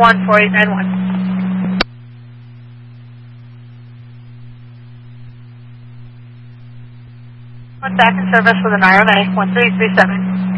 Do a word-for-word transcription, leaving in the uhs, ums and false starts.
one four eight nine one. One back in service with an I R N A one three three seven.